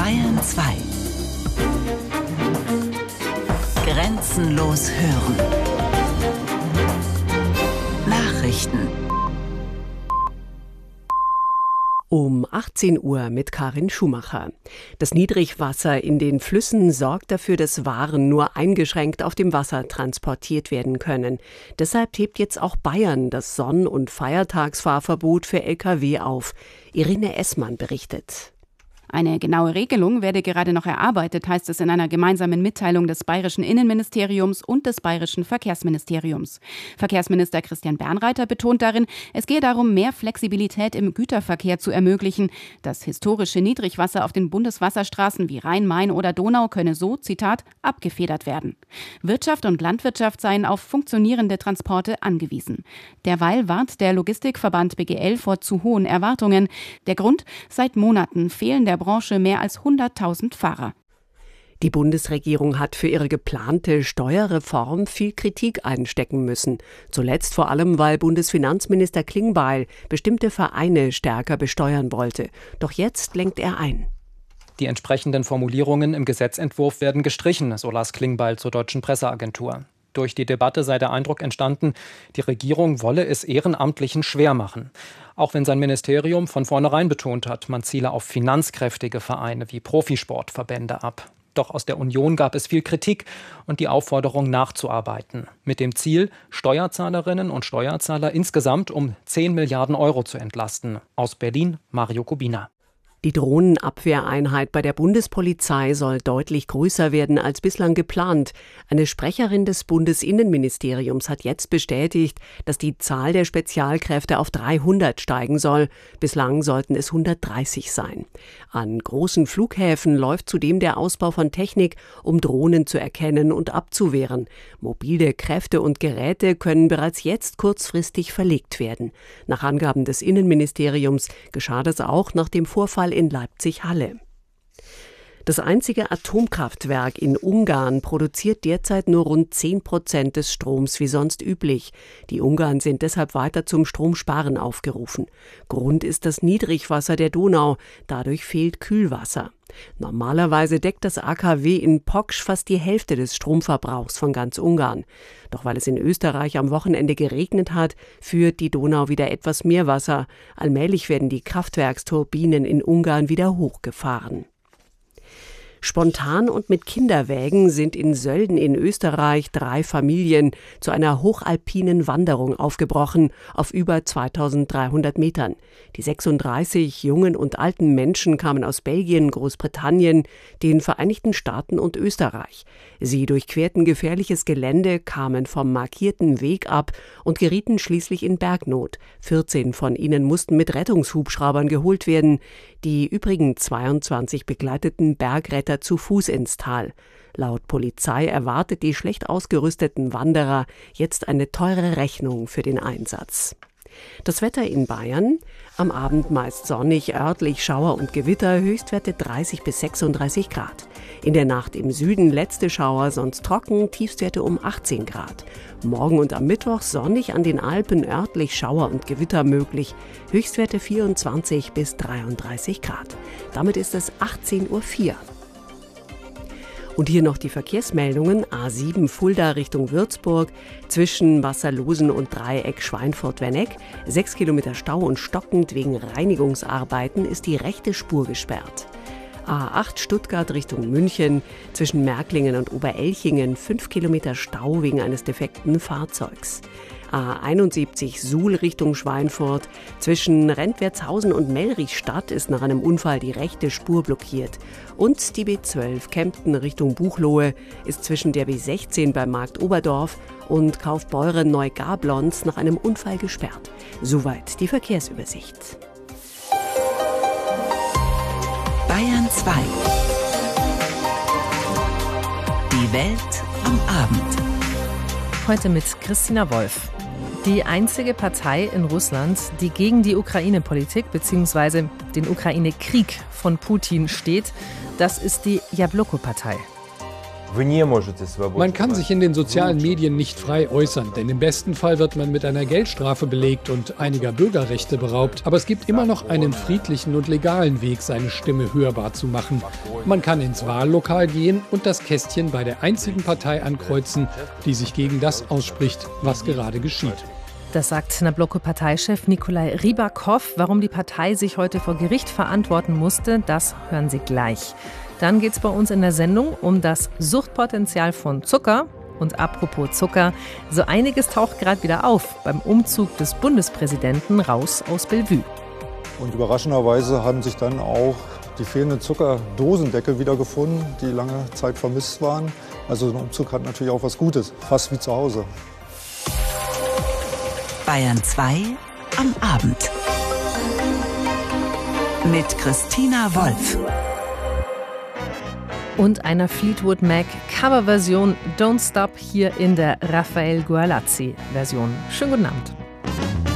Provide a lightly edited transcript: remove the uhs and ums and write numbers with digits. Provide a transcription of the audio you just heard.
Bayern 2. Grenzenlos hören. Nachrichten. Um 18 Uhr mit Karin Schumacher. Das Niedrigwasser in den Flüssen sorgt dafür, dass Waren nur eingeschränkt auf dem Wasser transportiert werden können. Deshalb hebt jetzt auch Bayern das Sonn- und Feiertagsfahrverbot für Lkw auf. Irene Essmann berichtet. Eine genaue Regelung werde gerade noch erarbeitet, heißt es in einer gemeinsamen Mitteilung des Bayerischen Innenministeriums und des Bayerischen Verkehrsministeriums. Verkehrsminister Christian Bernreiter betont darin, es gehe darum, mehr Flexibilität im Güterverkehr zu ermöglichen. Das historische Niedrigwasser auf den Bundeswasserstraßen wie Rhein, Main oder Donau könne so, Zitat, abgefedert werden. Wirtschaft und Landwirtschaft seien auf funktionierende Transporte angewiesen. Derweil warnt der Logistikverband BGL vor zu hohen Erwartungen. Der Grund? Seit Monaten fehlen der Branche mehr als 100.000 Fahrer. Die Bundesregierung hat für ihre geplante Steuerreform viel Kritik einstecken müssen. Zuletzt vor allem, weil Bundesfinanzminister Klingbeil bestimmte Vereine stärker besteuern wollte. Doch jetzt lenkt er ein. Die entsprechenden Formulierungen im Gesetzentwurf werden gestrichen, so las Klingbeil zur Deutschen Presseagentur. Durch die Debatte sei der Eindruck entstanden, die Regierung wolle es Ehrenamtlichen schwer machen. Auch wenn sein Ministerium von vornherein betont hat, man ziele auf finanzkräftige Vereine wie Profisportverbände ab. Doch aus der Union gab es viel Kritik und die Aufforderung nachzuarbeiten. Mit dem Ziel, Steuerzahlerinnen und Steuerzahler insgesamt um 10 Milliarden Euro zu entlasten. Aus Berlin, Mario Kubina. Die Drohnenabwehreinheit bei der Bundespolizei soll deutlich größer werden als bislang geplant. Eine Sprecherin des Bundesinnenministeriums hat jetzt bestätigt, dass die Zahl der Spezialkräfte auf 300 steigen soll. Bislang sollten es 130 sein. An großen Flughäfen läuft zudem der Ausbau von Technik, um Drohnen zu erkennen und abzuwehren. Mobile Kräfte und Geräte können bereits jetzt kurzfristig verlegt werden. Nach Angaben des Innenministeriums geschah das auch nach dem Vorfall in Leipzig-Halle. Das einzige Atomkraftwerk in Ungarn produziert derzeit nur rund 10% des Stroms wie sonst üblich. Die Ungarn sind deshalb weiter zum Stromsparen aufgerufen. Grund ist das Niedrigwasser der Donau. Dadurch fehlt Kühlwasser. Normalerweise deckt das AKW in Poksch fast die Hälfte des Stromverbrauchs von ganz Ungarn. Doch weil es in Österreich am Wochenende geregnet hat, führt die Donau wieder etwas mehr Wasser. Allmählich werden die Kraftwerksturbinen in Ungarn wieder hochgefahren. Spontan und mit Kinderwägen sind in Sölden in Österreich 3 Familien zu einer hochalpinen Wanderung aufgebrochen auf über 2300 Metern. Die 36 jungen und alten Menschen kamen aus Belgien, Großbritannien, den Vereinigten Staaten und Österreich. Sie durchquerten gefährliches Gelände, kamen vom markierten Weg ab und gerieten schließlich in Bergnot. 14 von ihnen mussten mit Rettungshubschraubern geholt werden. Die übrigen 22 begleiteten Bergretter zu Fuß ins Tal. Laut Polizei erwartet die schlecht ausgerüsteten Wanderer jetzt eine teure Rechnung für den Einsatz. Das Wetter in Bayern: am Abend meist sonnig, örtlich Schauer und Gewitter, Höchstwerte 30 bis 36 Grad. In der Nacht im Süden letzte Schauer, sonst trocken, Tiefstwerte um 18 Grad. Morgen und am Mittwoch sonnig, an den Alpen örtlich Schauer und Gewitter möglich, Höchstwerte 24 bis 33 Grad. Damit ist es 18:04 Uhr. Und hier noch die Verkehrsmeldungen. A7 Fulda Richtung Würzburg, zwischen Wasserlosen und Dreieck Schweinfurt-Werneck. 6 Kilometer Stau und stockend wegen Reinigungsarbeiten ist die rechte Spur gesperrt. A8 Stuttgart Richtung München, zwischen Märklingen und Oberelchingen 5 Kilometer Stau wegen eines defekten Fahrzeugs. A71 Suhl Richtung Schweinfurt, zwischen Rentwertshausen und Mellrichstadt ist nach einem Unfall die rechte Spur blockiert. Und die B12 Kempten Richtung Buchloe ist zwischen der B16 beim Markt Oberdorf und Kaufbeuren Neugablons nach einem Unfall gesperrt. Soweit die Verkehrsübersicht. Bayern 2. Die Welt am Abend. Heute mit Christina Wolf. Die einzige Partei in Russland, die gegen die Ukraine-Politik bzw. den Ukraine-Krieg von Putin steht, das ist die Jabloko-Partei. Man kann sich in den sozialen Medien nicht frei äußern, denn im besten Fall wird man mit einer Geldstrafe belegt und einiger Bürgerrechte beraubt. Aber es gibt immer noch einen friedlichen und legalen Weg, seine Stimme hörbar zu machen. Man kann ins Wahllokal gehen und das Kästchen bei der einzigen Partei ankreuzen, die sich gegen das ausspricht, was gerade geschieht. Das sagt Nabloko-Parteichef Nikolai Rybakov. Warum die Partei sich heute vor Gericht verantworten musste, das hören Sie gleich. Dann geht es bei uns in der Sendung um das Suchtpotenzial von Zucker. Und apropos Zucker, so einiges taucht gerade wieder auf beim Umzug des Bundespräsidenten raus aus Bellevue. Und überraschenderweise haben sich dann auch die fehlenden Zuckerdosendeckel wieder gefunden, die lange Zeit vermisst waren. Also ein Umzug hat natürlich auch was Gutes, fast wie zu Hause. Bayern 2 am Abend. Mit Christina Wolf. Und einer Fleetwood Mac Coverversion Don't Stop hier in der Rafael Gualazzi Version. Schönen guten Abend.